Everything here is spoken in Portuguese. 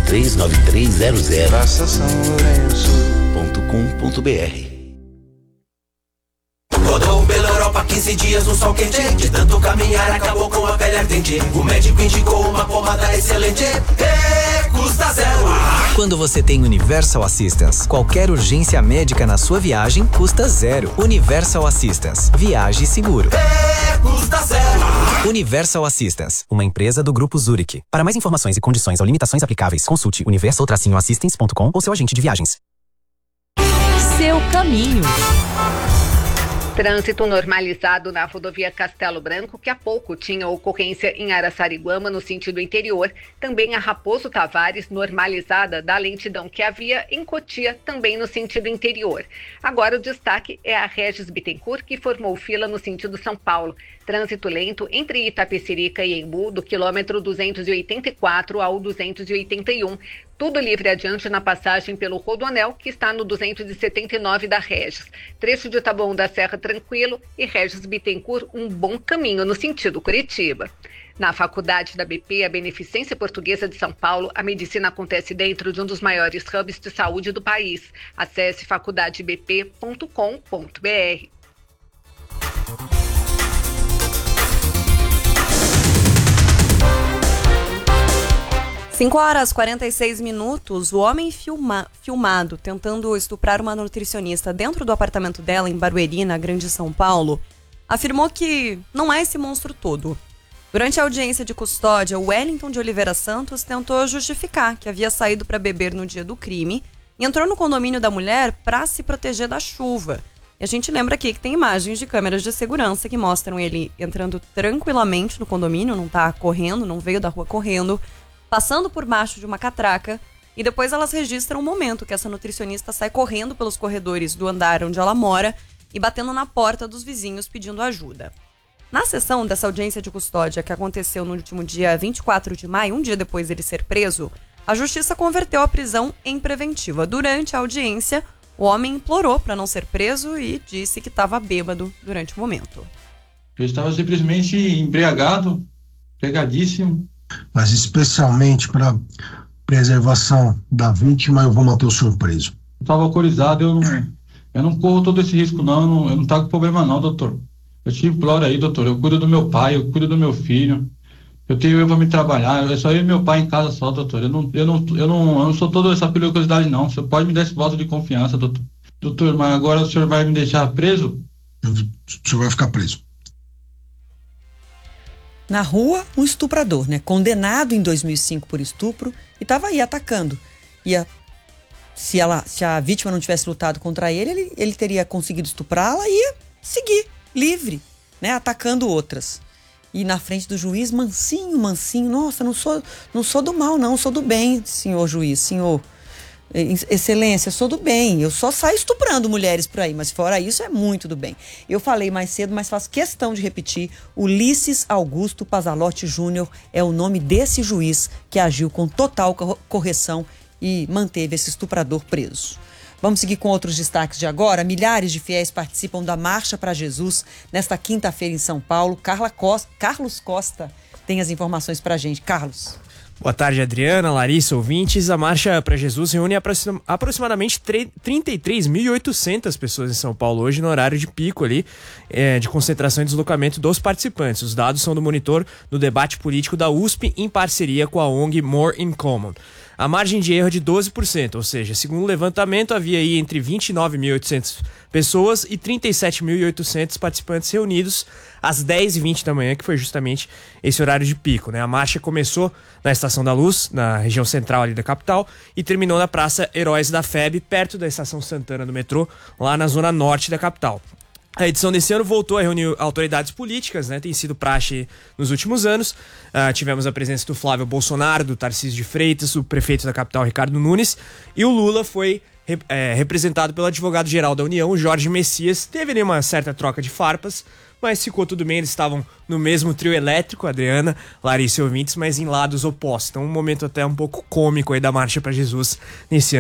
339300. Praça São .com.br. Rodou pela Europa 15 dias no sol quente. De tanto caminhar acabou com a pele ardente. O médico indicou uma pomada excelente. Custa zero. Quando você tem Universal Assistance, qualquer urgência médica na sua viagem custa zero. Universal Assistance. Viaje seguro. Custa zero. Universal Assistance, uma empresa do Grupo Zurich. Para mais informações e condições ou limitações aplicáveis, consulte universal-assistance.com ou seu agente de viagens. Seu caminho. Trânsito normalizado na rodovia Castelo Branco, que há pouco tinha ocorrência em Araçariguama, no sentido interior. Também a Raposo Tavares, normalizada da lentidão que havia em Cotia, também no sentido interior. Agora o destaque é a Regis Bittencourt, que formou fila no sentido São Paulo. Trânsito lento entre Itapecerica e Embu, do quilômetro 284 ao 281. Tudo livre adiante na passagem pelo Rodoanel, que está no 279 da Regis. Trecho de Taboão da Serra tranquilo e Regis Bittencourt um bom caminho no sentido Curitiba. Na Faculdade da BP, a Beneficência Portuguesa de São Paulo, a medicina acontece dentro de um dos maiores hubs de saúde do país. Acesse faculdadebp.com.br. 5h46. O homem filmado tentando estuprar uma nutricionista dentro do apartamento dela em Barueri, na Grande São Paulo, afirmou que não é esse monstro todo. Durante a audiência de custódia, Wellington de Oliveira Santos tentou justificar que havia saído para beber no dia do crime e entrou no condomínio da mulher para se proteger da chuva. E a gente lembra aqui que tem imagens de câmeras de segurança que mostram ele entrando tranquilamente no condomínio, não tá correndo, não veio da rua correndo, passando por baixo de uma catraca, e depois elas registram o momento que essa nutricionista sai correndo pelos corredores do andar onde ela mora e batendo na porta dos vizinhos pedindo ajuda. Na sessão dessa audiência de custódia, que aconteceu no último dia 24 de maio, um dia depois dele ser preso, a justiça converteu a prisão em preventiva. Durante a audiência, o homem implorou para não ser preso e disse que estava bêbado durante o momento. Eu estava simplesmente embriagado, pegadíssimo. Mas especialmente para preservação da vítima, eu vou manter o senhor preso. Eu estava alcoolizado, eu não corro todo esse risco não, eu não tá com problema não, doutor. Eu te imploro aí, doutor, eu cuido do meu pai, eu cuido do meu filho, eu tenho eu para me trabalhar, é só eu e meu pai em casa só, doutor. Eu não sou toda essa periculosidade não, você pode me dar esse voto de confiança, doutor. Doutor, mas agora o senhor vai me deixar preso? O senhor vai ficar preso. Na rua, um estuprador, né? Condenado em 2005 por estupro e estava aí atacando. Se a vítima não tivesse lutado contra ele teria conseguido estuprá-la e ia seguir livre, né? Atacando outras. E na frente do juiz, mansinho, nossa, não sou do mal não, sou do bem, senhor juiz, senhor excelência, sou do bem, eu só saio estuprando mulheres por aí, mas fora isso é muito do bem. Eu falei mais cedo, mas faço questão de repetir, Ulisses Augusto Pazalotti Júnior é o nome desse juiz que agiu com total correção e manteve esse estuprador preso. Vamos seguir com outros destaques de agora. Milhares de fiéis participam da Marcha para Jesus nesta quinta-feira em São Paulo. Carlos Costa tem as informações pra gente. Carlos. Boa tarde, Adriana, Larissa, ouvintes. A Marcha para Jesus reúne aproximadamente 33.800 pessoas em São Paulo hoje, no horário de pico ali, de concentração e deslocamento dos participantes. Os dados são do monitor do debate político da USP, em parceria com a ONG More in Common. A margem de erro é de 12%, ou seja, segundo o levantamento, havia aí entre 29.800 pessoas e 37.800 participantes reunidos às 10h20 da manhã, que foi justamente esse horário de pico, né? A marcha começou na Estação da Luz, na região central ali da capital, e terminou na Praça Heróis da FEB, perto da Estação Santana do metrô, lá na zona norte da capital. A edição desse ano voltou a reunir autoridades políticas, né? Tem sido praxe nos últimos anos. Tivemos a presença do Flávio Bolsonaro, do Tarcísio de Freitas, o prefeito da capital, Ricardo Nunes, e o Lula foi representado pelo advogado-geral da União, Jorge Messias. Teve ali uma certa troca de farpas, mas ficou tudo bem, eles estavam no mesmo trio elétrico, Adriana, Larissa e ouvintes, mas em lados opostos. Então um momento até um pouco cômico aí da Marcha para Jesus nesse ano.